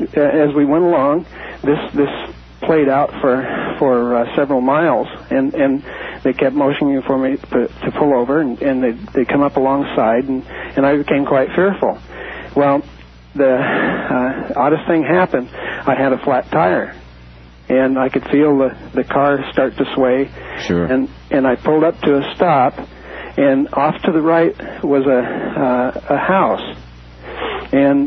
as we went along, this played out for several miles, and they kept motioning for me to pull over, and they'd come up alongside, and I became quite fearful. Well, the oddest thing happened. I had a flat tire, and I could feel the car start to sway. Sure. And I pulled up to a stop, and off to the right was a house, and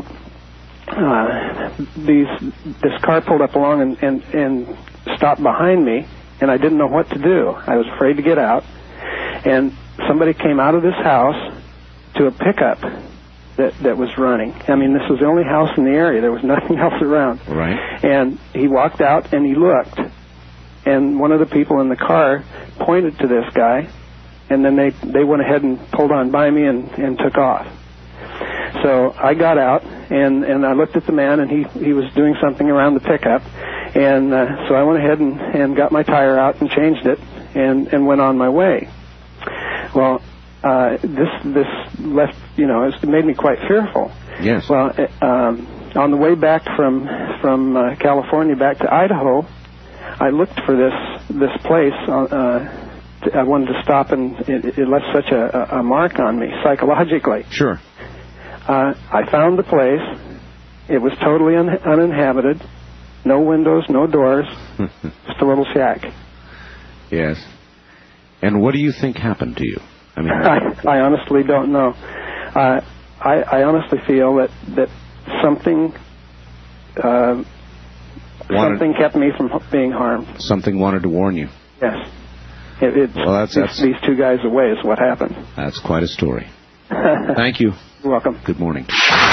this car pulled up along and stopped behind me, and I didn't know what to do. I was afraid to get out, and somebody came out of this house to a pickup that was running. I mean, this was the only house in the area. There was nothing else around. Right. And he walked out and he looked, and one of the people in the car pointed to this guy, and then they went ahead and pulled on by me and took off. So I got out, and I looked at the man, and he was doing something around the pickup, and so I went ahead and got my tire out and changed it and went on my way. Well, this left, it made me quite fearful. Yes. Well, on the way back from California back to Idaho, I looked for this place. I wanted to stop, and it left such a mark on me psychologically. Sure. I found the place. It was totally uninhabited. No windows, no doors, just a little shack. Yes. And what do you think happened to you? I mean, I honestly don't know. I honestly feel that something kept me from being harmed. Something wanted to warn you. Yes. These two guys away is what happened. That's quite a story. Thank you. You're welcome. Good morning.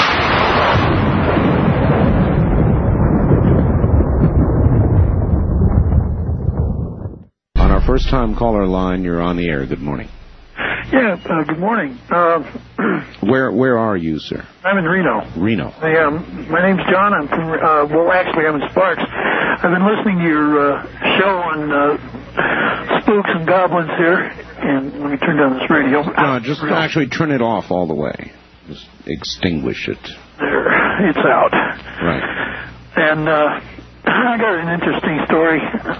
On our first-time caller line, you're on the air. Good morning. Yeah, good morning. Where are you, sir? I'm in Reno. Reno. My name's John. I'm from, I'm in Sparks. I've been listening to your show on spooks and goblins here, and let me turn down this radio. No, just actually turn it off all the way. Just extinguish it. There, it's out. Right. And I got an interesting story.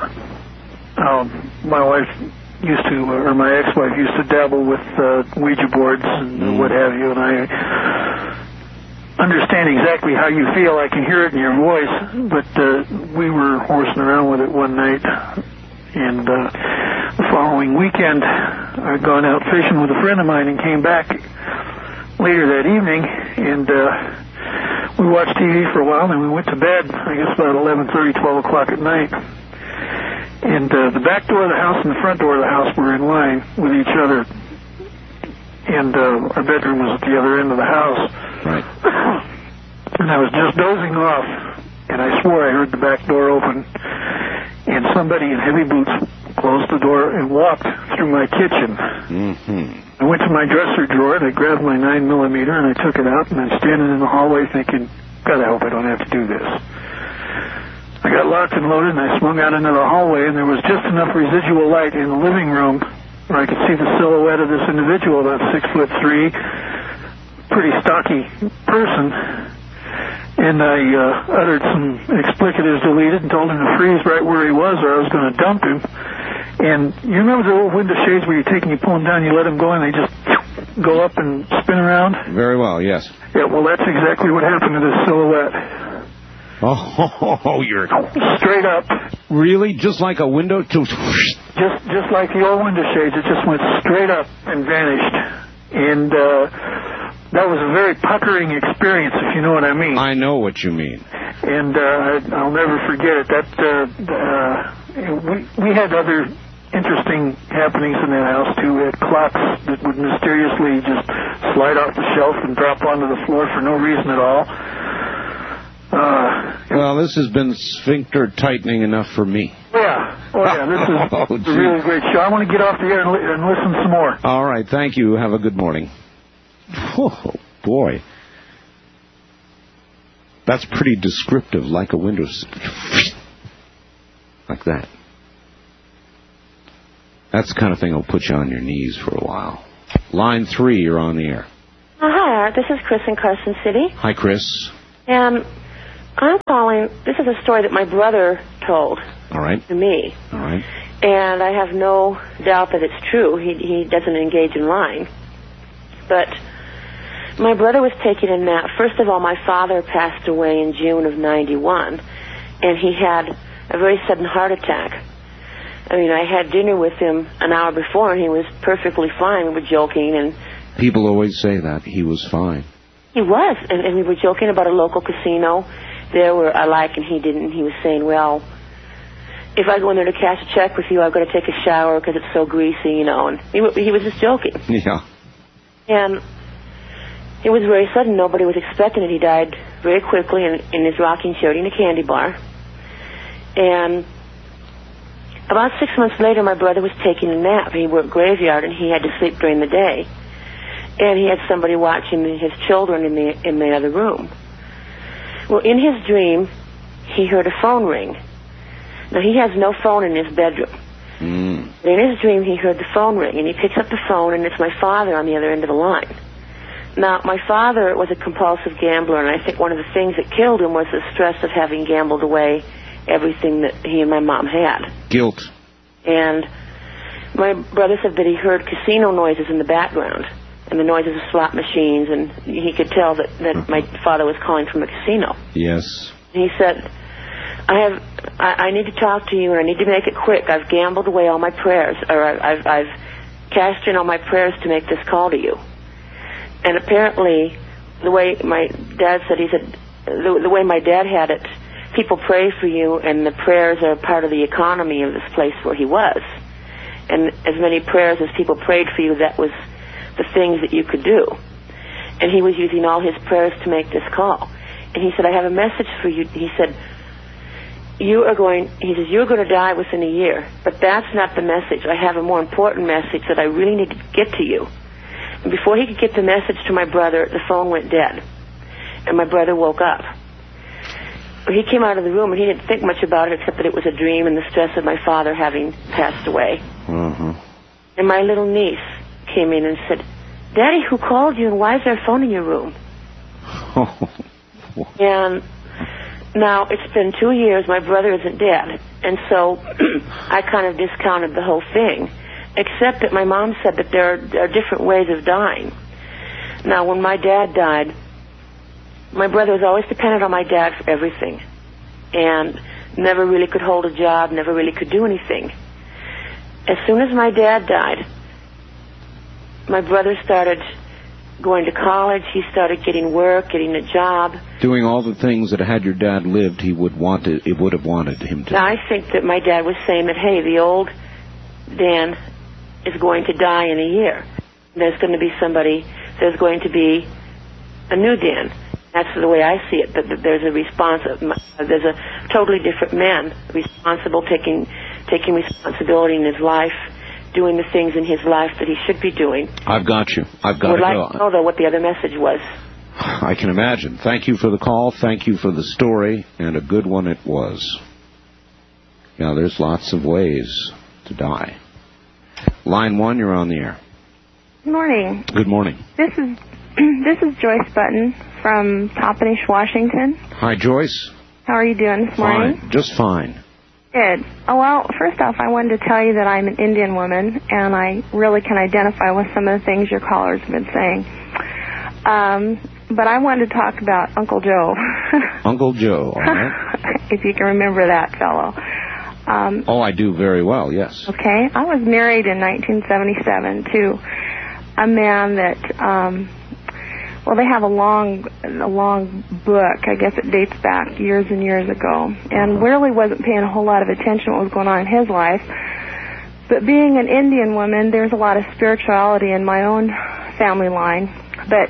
My wife my ex-wife used to dabble with Ouija boards and what have you, and I understand exactly how you feel. I can hear it in your voice, but we were horsing around with it one night, and the following weekend I'd gone out fishing with a friend of mine and came back later that evening, and we watched TV for a while, and we went to bed, I guess about 11:30, 12 o'clock at night. And the back door of the house and the front door of the house were in line with each other. And our bedroom was at the other end of the house. Right. And I was just dozing off, and I swore I heard the back door open. And somebody in heavy boots closed the door and walked through my kitchen. Mm-hmm. I went to my dresser drawer, and I grabbed my 9mm, and I took it out, and I'm standing in the hallway thinking, God, I hope I don't have to do this. I got locked and loaded, and I swung out into the hallway, and there was just enough residual light in the living room where I could see the silhouette of this individual, about 6'3", pretty stocky person. And I uttered some explicatives deleted and told him to freeze right where he was, or I was going to dump him. And you remember the old window shades where you take and you pull them down, you let them go, and they just go up and spin around? Very well, yes. Yeah, well, that's exactly what happened to this silhouette. Oh, you're straight up. Really? Just like a window? Just like the old window shades. It just went straight up and vanished. And that was a very puckering experience, if you know what I mean. I know what you mean. And I'll never forget it. We had other interesting happenings in that house, too. We had clocks that would mysteriously just slide off the shelf and drop onto the floor for no reason at all. Well, this has been sphincter tightening enough for me. Yeah. Oh, yeah. This is a really great show. I want to get off the air and listen some more. All right. Thank you. Have a good morning. Oh, boy. That's pretty descriptive, like a window. Like that. That's the kind of thing that'll put you on your knees for a while. Line 3, you're on the air. Hi, Art. This is Chris in Carson City. Hi, Chris. I'm calling. This is a story that my brother told All right. to me. All right. And I have no doubt that it's true. He doesn't engage in lying. But my brother was taking a nap. First of all, my father passed away in June of 91, and he had a very sudden heart attack. I mean, I had dinner with him an hour before, and he was perfectly fine. We were joking, and People always say that. He was fine. he was, and we were joking about a local casino there where I like and he didn't. He was saying, well, if I go in there to cash a check with you, I've got to take a shower because it's so greasy, you know. And he was just joking. Yeah. And it was very sudden. Nobody was expecting it. He died very quickly in his rocking chair eating a candy bar. And about 6 months later, my brother was taking a nap. He worked graveyard, and he had to sleep during the day. And he had somebody watching his children in the other room. Well, in his dream, he heard a phone ring. Now, he has no phone in his bedroom. But in his dream, he heard the phone ring, and he picks up the phone, and it's my father on the other end of the line. Now, my father was a compulsive gambler, and I think one of the things that killed him was the stress of having gambled away everything that he and my mom had. Guilt. And my brother said that he heard casino noises in the background, and the noises of slot machines, and he could tell that my father was calling from a casino. Yes. And he said, I need to talk to you, and I need to make it quick. I've gambled away all my prayers, or I've cashed in all my prayers to make this call to you. And apparently, the way my dad said, he said, the way my dad had it, people pray for you, and the prayers are part of the economy of this place where he was. And as many prayers as people prayed for you, that was the things that you could do. And he was using all his prayers to make this call. And he said, I have a message for you. He said, you're going to die within a year, but that's not the message. I have a more important message that I really need to get to you. And before he could get the message to my brother, the phone went dead. And my brother woke up. He came out of the room, and he didn't think much about it except that it was a dream and the stress of my father having passed away. Mm-hmm. And my little niece came in and said, Daddy, who called you, and why is there a phone in your room? And now it's been 2 years. My brother isn't dead. And so I kind of discounted the whole thing, except that my mom said that there are different ways of dying. Now, when my dad died, my brother was always dependent on my dad for everything, and never really could hold a job, never really could do anything. As soon as my dad died, my brother started going to college. He started getting work, getting a job. Doing all the things that had your dad lived, it would have wanted him to. Now, I think that my dad was saying that, hey, the old Dan is going to die in a year. There's going to be a new Dan. That's the way I see it, that there's a totally different man, responsible, taking responsibility in his life, doing the things in his life that he should be doing. I've got you. I've got to go. Would like to know, though, what the other message was. I can imagine. Thank you for the call. Thank you for the story, and a good one it was. Now, there's lots of ways to die. Line 1, you're on the air. Good morning. Good morning. This is Joyce Button from Toppenish, Washington. Hi, Joyce. How are you doing this morning? Fine. Just fine. Good. Oh, well, first off, I wanted to tell you that I'm an Indian woman, and I really can identify with some of the things your callers have been saying. But I wanted to talk about Uncle Joe. Uncle Joe, all right. If you can remember that fellow. I do very well, yes. Okay. I was married in 1977 to a man that, they have a long book. I guess it dates back years and years ago, and really wasn't paying a whole lot of attention to what was going on in his life. But being an Indian woman, there's a lot of spirituality in my own family line. But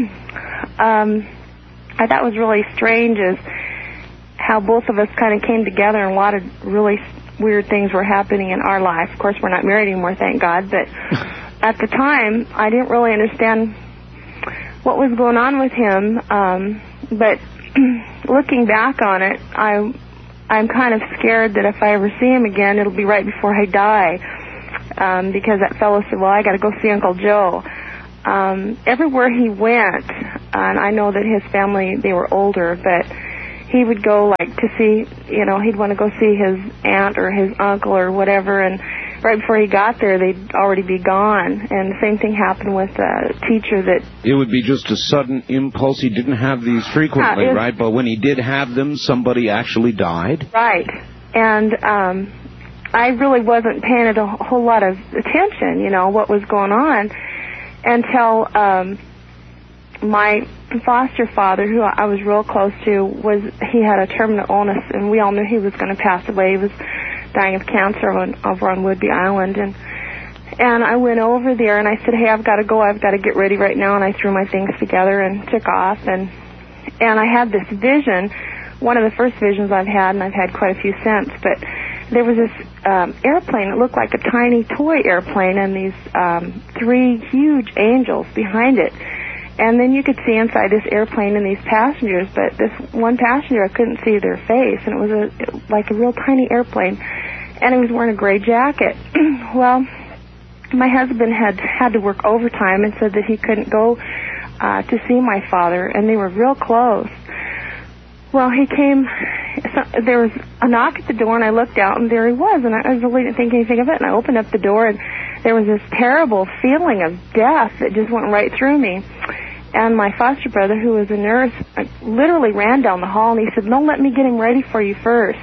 I thought was really strange is how both of us kind of came together, and a lot of really weird things were happening in our life. Of course, we're not married anymore, thank God. But at the time, I didn't really understand what was going on with him. But looking back on it, I'm kind of scared that if I ever see him again, it'll be right before I die. Because that fellow said, well, I got to go see Uncle Joe. Everywhere he went, and I know that his family, they were older, but he would go like to see, he'd want to go see his aunt or his uncle or whatever, and right before he got there, they'd already be gone. And the same thing happened with a teacher that... It would be just a sudden impulse. He didn't have these frequently, right? But when he did have them, somebody actually died? Right. And I really wasn't paying it a whole lot of attention, what was going on, until my foster father, who I was real close to, he had a terminal illness, and we all knew he was going to pass away. He was dying of cancer over on Whidbey Island, and I went over there and I said, hey, I've got to go, I've got to get ready right now, and I threw my things together and took off, and I had this vision, one of the first visions I've had, and I've had quite a few since, but there was this airplane. It looked like a tiny toy airplane, and these 3 huge angels behind it. And then you could see inside this airplane and these passengers, but this one passenger, I couldn't see their face, and it was like a real tiny airplane, and he was wearing a gray jacket. Well, my husband had to work overtime and said that he couldn't go to see my father, and they were real close. Well, he came, there was a knock at the door, and I looked out, and there he was, and I really didn't think anything of it, and I opened up the door, and there was this terrible feeling of death that just went right through me. And my foster brother, who was a nurse, literally ran down the hall, and he said, no, let me get him ready for you first.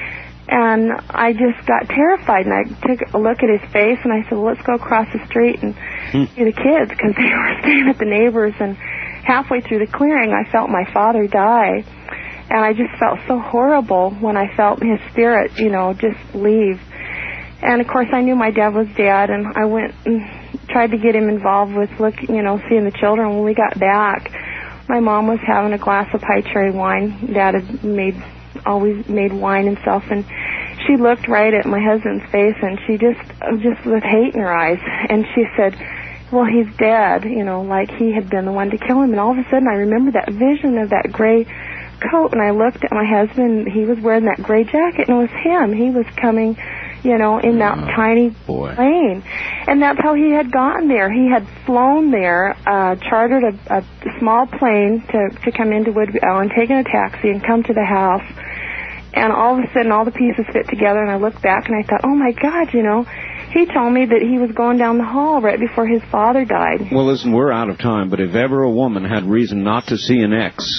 And I just got terrified, and I took a look at his face, and I said, well, let's go across the street and see the kids, because they were staying at the neighbors. And halfway through the clearing, I felt my father die. And I just felt so horrible when I felt his spirit, just leave. And, of course, I knew my dad was dead, and I went and tried to get him involved with, seeing the children. When we got back, my mom was having a glass of high cherry wine. Dad had always made wine himself, and she looked right at my husband's face, and she just with hate in her eyes, and she said, well, he's dead, like he had been the one to kill him. And all of a sudden, I remember that vision of that gray coat, and I looked at my husband. He was wearing that gray jacket, and it was him. He was coming, in that tiny plane. And that's how he had gotten there. He had flown there, chartered a small plane to come into Whidbey Island, taken a taxi, and come to the house. And all of a sudden, all the pieces fit together, and I looked back, and I thought, oh, my God, he told me that he was going down the hall right before his father died. Well, listen, we're out of time, but if ever a woman had reason not to see an ex,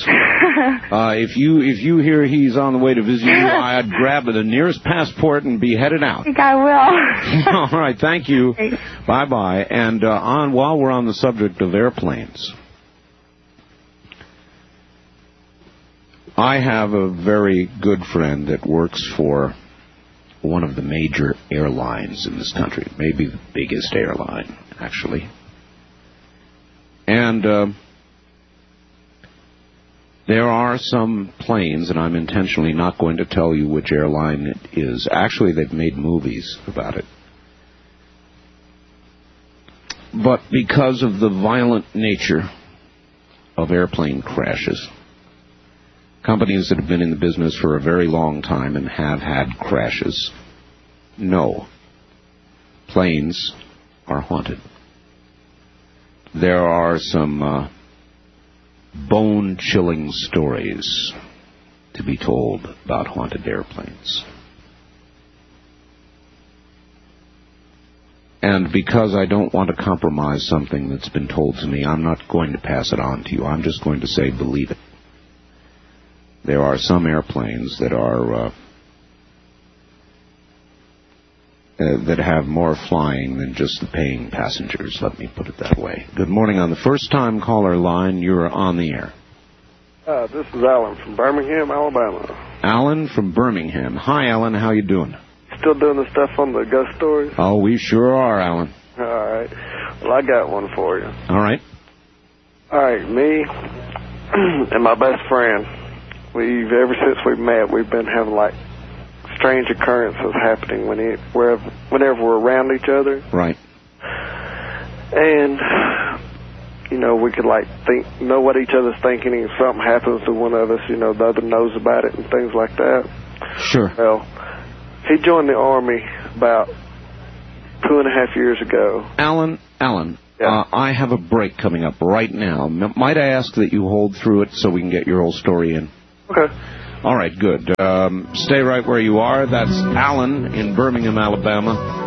if you hear he's on the way to visit you, I'd grab the nearest passport and be headed out. I think I will. All right, thank you. Thanks. Bye-bye. And while we're on the subject of airplanes, I have a very good friend that works for one of the major airlines in this country, maybe the biggest airline, actually. And there are some planes, and I'm intentionally not going to tell you which airline it is. Actually, they've made movies about it. But because of the violent nature of airplane crashes, companies that have been in the business for a very long time and have had crashes know planes are haunted. There are some bone-chilling stories to be told about haunted airplanes. And because I don't want to compromise something that's been told to me, I'm not going to pass it on to you. I'm just going to say, believe it. There are some airplanes that are that have more flying than just the paying passengers. Let me put it that way. Good morning. On the first-time caller line, you're on the air. This is Alan from Birmingham, Alabama. Alan from Birmingham. Hi, Alan. How you doing? Still doing the stuff on the ghost stories? Oh, we sure are, Alan. All right. Well, I got one for you. All right. All right. Me and my best friend, ever since we met, we've been having like strange occurrences happening whenever we're around each other. Right. And we could like know what each other's thinking, and if something happens to one of us, the other knows about it and things like that. Sure. Well, he joined the Army about 2.5 years ago. Alan. Yeah. I have a break coming up right now. Might I ask that you hold through it so we can get your whole story in? Okay. All right, good. Stay right where you are. That's Alan in Birmingham, Alabama.